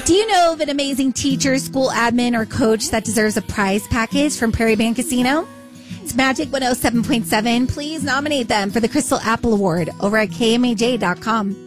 Do you know of an amazing teacher, school admin, or coach that deserves a prize package from Prairie Band Casino? It's Magic 107.7. Please nominate them for the Crystal Apple Award over at KMAJ.com.